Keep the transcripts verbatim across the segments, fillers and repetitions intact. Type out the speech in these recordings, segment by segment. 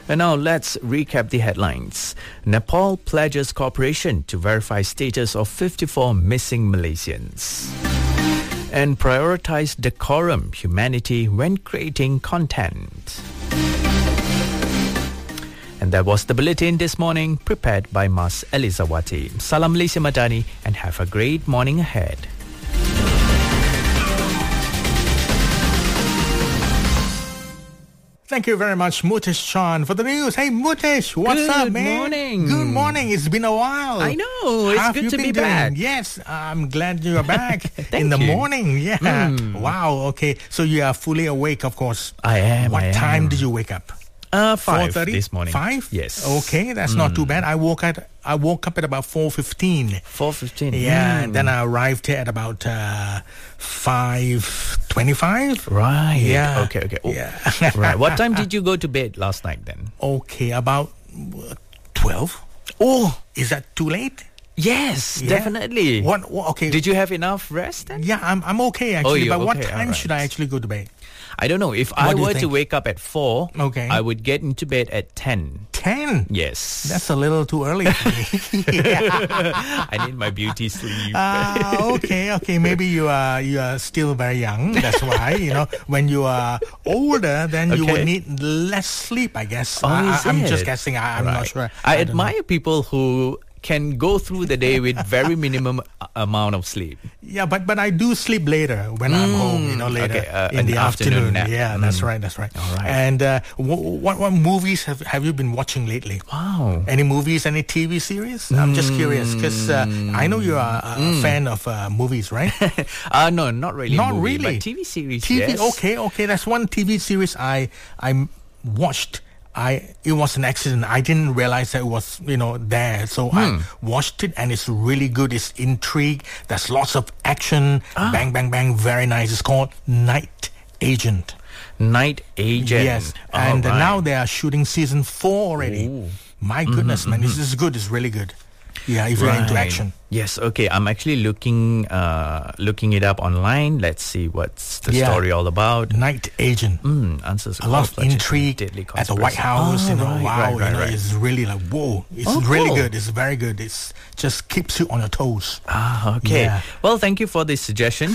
And now let's recap the headlines. Nepal pledges cooperation to verify status of fifty-four missing Malaysians. And prioritize decorum, humanity when creating content. And that was the bulletin this morning, prepared by Mas Elizawati. Salam Malaysia Madani, and have a great morning ahead. Thank you very much, Mutesh Chan, for the news. Hey, Mutesh, what's Good up, man? Good morning. Good morning. It's been a while. I know. It's How good you to been be doing? back. Yes, I'm glad you're back Thank in the you. morning. Yeah. Mm. Wow. Okay. So you are fully awake, of course. I am. What I time am. did you wake up? Uh, five four thirty this morning. Five? Yes. Okay, that's mm. not too bad. I woke at I woke up at about four fifteen. Four fifteen. Yeah, mm. and then I arrived here at about uh, five twenty-five. Right. Yeah. Okay. Okay. Oh. Yeah. Right. What time did you go to bed last night then? Okay, about twelve. Oh, is that too late? Yes, Yeah. definitely. What, what? Okay. Did you have enough rest then? Yeah, I'm I'm okay actually. you're but what okay, time alright. should I actually go to bed? I don't know. If What I do you were to think? wake up at four, Okay. I would get into bed at ten. Ten. Yes. That's a little too early for me. I need my beauty sleep. Ah, okay, okay. Maybe you are you are still very young. That's why, you know, when you are older, then you Okay. would need less sleep, I guess. Oh, I, is I'm it? just guessing. I, I'm Right. not sure. I, don't know. admire people who can go through the day with very minimum a- amount of sleep. Yeah, but but I do sleep later when I'm home. You know, later okay, uh, in an the afternoon afternoon. nap. Yeah, Mm. that's right. That's right. All right. And uh, w- what what movies have have you been watching lately? Wow. Any movies? Any T V series? I'm just curious because uh, I know you are a Mm. fan of uh, movies, right? uh, no, not really. Not movie, really. But T V series. T V. yes. Okay, okay. That's one T V series I I watched. I it was an accident. I didn't realize that it was you know there, so I watched it, and it's really good. It's intrigue. There's lots of action. Ah. Bang, bang, bang. Very nice. It's called Night Agent. Night Agent. Yes, All and uh, right. now they are shooting season four already. Ooh. My goodness, man, this is good. It's really good. Yeah, if you're into Right. action. Yes, okay. I'm actually looking uh, looking it up online. Let's see what's the Yeah. story all about. Night Agent. Mm, answers A lot of Call, intrigue Deadly at the White Conspiracy. House. Oh, you know, right, wow, right, right, you know, right. it's really like whoa. It's Oh, really cool. good. It's very good. It's just keeps you on your toes. Ah, okay. Yeah. Well, thank you for this suggestion.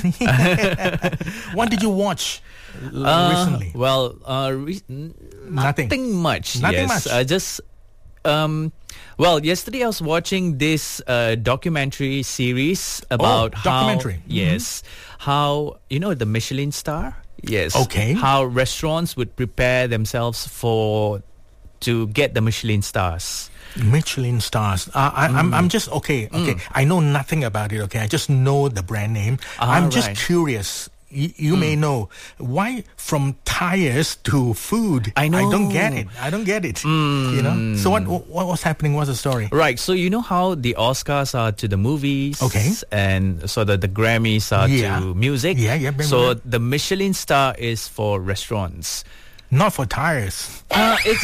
What did you watch l- Uh, recently? Well, uh, re- n- Nothing. nothing much. Nothing yes. much. I just, um, well, yesterday I was watching this uh, documentary series about how, documentary. yes, how you know the Michelin star. Yes. Okay. How restaurants would prepare themselves for to get the Michelin stars. Michelin stars. Uh, I, I'm, Mm. I'm just okay. Okay, I know nothing about it. Okay, I just know the brand name. Ah, I'm just right. curious. You, you may know why from tires to food. I I don't get know. it. I don't get it. You know. So what, what was happening? What's the story? Right, so you know how the Oscars are to the movies, Okay. and so that the Grammys are Yeah. to music. Yeah, yeah, very So well. the Michelin star is for restaurants. Not for tires. Uh, it's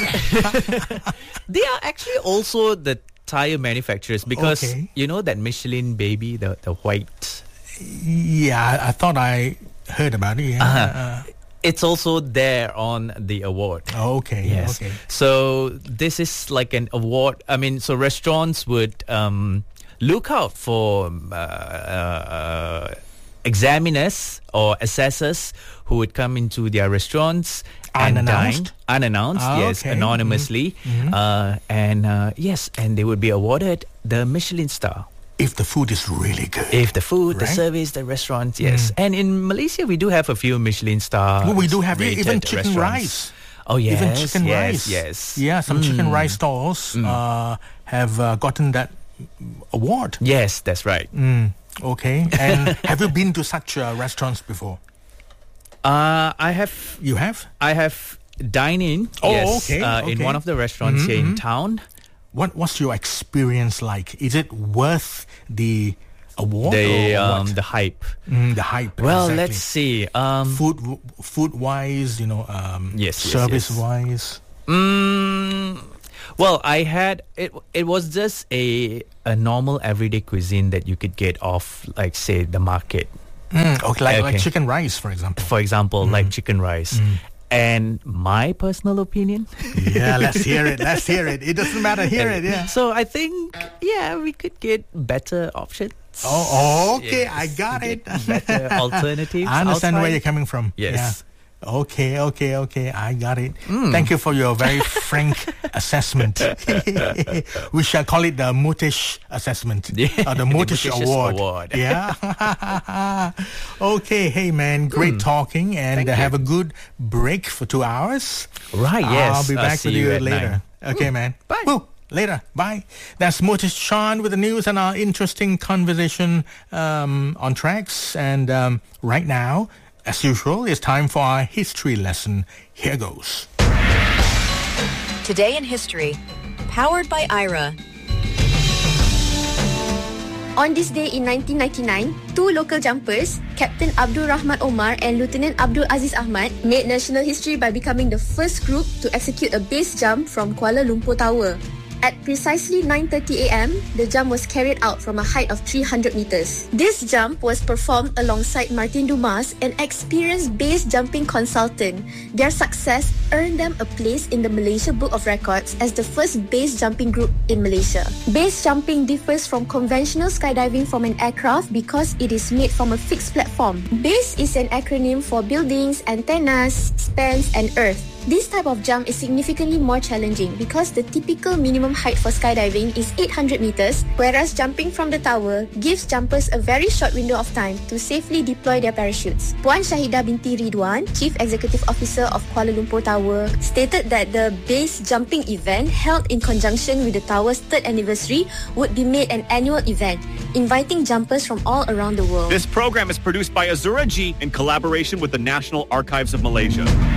they are actually also the tire manufacturers because Okay. you know that Michelin baby, the the white. Yeah, I thought I heard about it. Yeah. Uh-huh. It's also there on the award. Uh, okay. Yes. Okay. So this is like an award. I mean, so restaurants would um, look out for uh, uh, examiners or assessors who would come into their restaurants and Unannounced? dine unannounced. Ah, yes, okay. anonymously, Mhm. uh, and uh, yes, and they would be awarded the Michelin star. If the food is really good. If the food, the Right. service, the restaurants, yes. And in Malaysia, we do have a few Michelin stars. Well, we do have rated even chicken restaurants. rice. Oh yes, Even chicken yes, rice. yes. Yeah, some chicken Mm. rice stalls uh, have uh, gotten that award. Yes, that's right. Mm, okay. And have you been to such uh, restaurants before? Uh, I have, You have? I have dined in. Oh, yes, okay, uh, in okay. one of the restaurants here in town. What What's your experience like? Is it worth the award The or um, what? the hype. Mm, the hype. Well, exactly. let's see. Um, food food wise, you know, um, Yes, yes, service yes. wise. mm, well, I had it. It was just a a normal everyday cuisine that you could get off, like say the market. Mm, okay, like, like Okay. chicken rice, for example. For example, like chicken rice. And my personal opinion? Yeah, let's hear it. Let's hear it. It doesn't matter. Hear it, yeah. So I think, yeah, we could get better options. Oh, okay. Yes, I got it. Better alternatives. I understand outside. where you're coming from. Yes. Yeah. Okay, okay, okay. I got it. Mm. Thank you for your very frank assessment. We shall call it the Mootish assessment. Yeah, or the Mootish the Mootish award. award. Yeah. Okay, hey man, great Mm. talking, and Thank uh, you. have a good break for two hours. Right, yes. I'll be I'll back see with you you at later. nine. Okay, Mm. man. Bye. Woo. Later. Bye. That's Mootish Sean with the news and our interesting conversation um, on tracks. And um, right now, as usual, it's time for our history lesson. Here goes. Today in History, powered by I R A. On this day in nineteen ninety-nine, two local jumpers, Captain Abdul Rahman Omar and Lieutenant Abdul Aziz Ahmad, made national history by becoming the first group to execute a base jump from Kuala Lumpur Tower. At precisely nine thirty a.m., the jump was carried out from a height of three hundred meters. This jump was performed alongside Martin Dumas, an experienced base jumping consultant. Their success earned them a place in the Malaysia Book of Records as the first base jumping group in Malaysia. Base jumping differs from conventional skydiving from an aircraft because it is made from a fixed platform. Base is an acronym for buildings, antennas, spans, and earth. This type of jump is significantly more challenging because the typical minimum height for skydiving is eight hundred meters, whereas jumping from the tower gives jumpers a very short window of time to safely deploy their parachutes. Puan Syahidah binti Ridwan, Chief Executive Officer of Kuala Lumpur Tower, stated that the base jumping event held in conjunction with the tower's third anniversary would be made an annual event, inviting jumpers from all around the world. This program is produced by Azura G in collaboration with the National Archives of Malaysia.